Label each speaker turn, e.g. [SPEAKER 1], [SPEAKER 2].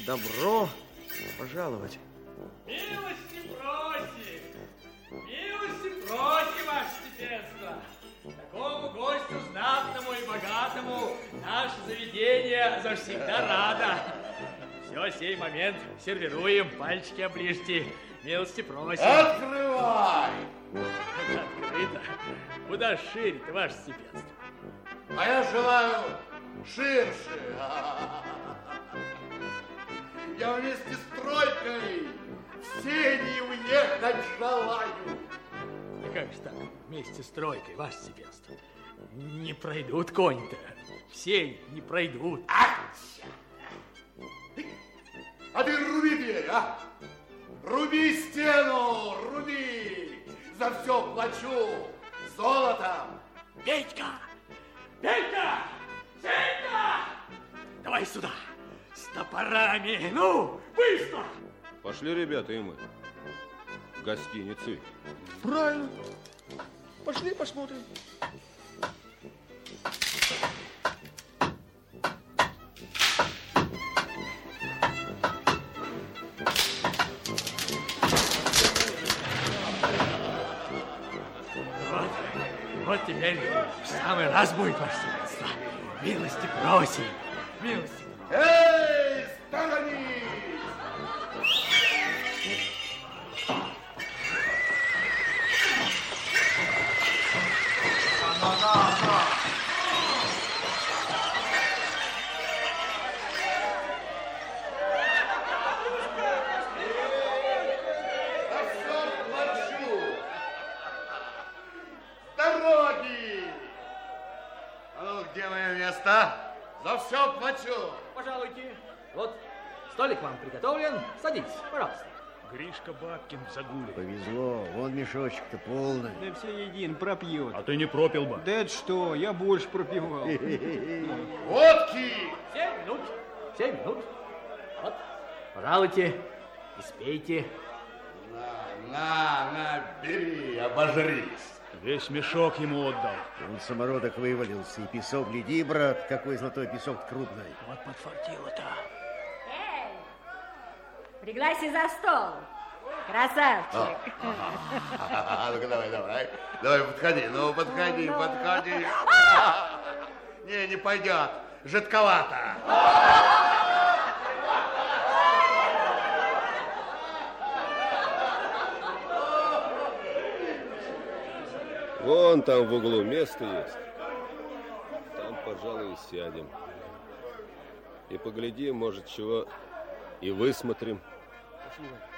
[SPEAKER 1] Добро пожаловать.
[SPEAKER 2] Милости просим, ваше степенство. Такому гостю знатному и богатому наше заведение завсегда радо. Все, сей момент сервируем, пальчики оближьте. Милости просим.
[SPEAKER 3] Открывай!
[SPEAKER 2] Открыто. Куда шире-то, ваше степенство?
[SPEAKER 3] А я желаю ширше. Я вместе с тройкой в сени уехать желаю.
[SPEAKER 2] Да как же так, вместе с тройкой, ваше степенство? Не пройдут конь-то. Все не пройдут.
[SPEAKER 3] А ты руби дверь, а? Руби стену, руби! За все плачу золотом.
[SPEAKER 2] Петька! Петька! Сенька! Давай сюда! С топорами! Ну, быстро!
[SPEAKER 4] Пошли, ребята, и мы. В гостиницу.
[SPEAKER 1] Правильно. Пошли посмотрим.
[SPEAKER 2] Вот теперь в самый раз будет, ваше степенство. Милости просим. Милости.
[SPEAKER 3] Эй, сторонись! Где мое место? За все плачу.
[SPEAKER 2] Пожалуйте. Вот, столик вам приготовлен. Садитесь, пожалуйста.
[SPEAKER 5] Гришка Бабкин в загуле.
[SPEAKER 6] Повезло, вон мешочек-то полный.
[SPEAKER 7] Да все един пропьет.
[SPEAKER 5] А ты не пропил бы.
[SPEAKER 7] Да это что, я больше пропивал.
[SPEAKER 3] Водки!
[SPEAKER 2] 7 минут. 7 минут. Вот, пожалуйте, испейте.
[SPEAKER 3] На, бери, обожрись.
[SPEAKER 5] Весь мешок ему отдал.
[SPEAKER 6] Он самородок вывалился, и песок, гляди, брат, какой золотой песок крупный.
[SPEAKER 2] Вот подфартило-то.
[SPEAKER 8] Эй, пригласи за стол, красавчик.
[SPEAKER 3] Ну-ка, давай. Давай, подходи, подходи. Не пойдет, жидковато.
[SPEAKER 4] Вон там в углу место есть. Там, пожалуй, и сядем. И поглядим, может, чего и высмотрим.
[SPEAKER 7] Пошли, Вань.